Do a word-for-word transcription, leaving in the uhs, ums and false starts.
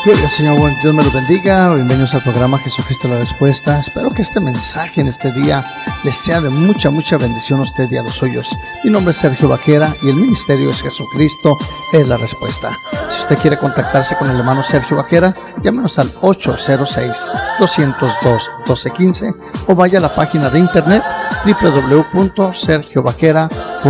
Gloria al Señor, buen Dios me los bendiga. Bienvenidos al programa Jesucristo la Respuesta. Espero que este mensaje en este día les sea de mucha, mucha bendición a usted y a los suyos. Mi nombre es Sergio Vaquera y el ministerio es Jesucristo es la Respuesta. Si usted quiere contactarse con el hermano Sergio Vaquera, llámenos al ocho cero seis, dos cero dos, uno dos uno cinco o vaya a la página de internet doble u doble u doble u punto sergio vaquera